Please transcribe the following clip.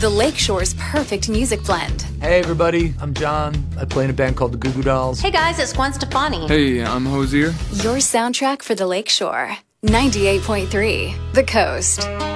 the Lakeshore's perfect music blend. Hey everybody, I'm John. I play in a band called the Goo Goo Dolls. Hey guys, it's Gwen Stefani. Hey, I'm Hosier. Your soundtrack for the Lakeshore. 98.3 The Coast.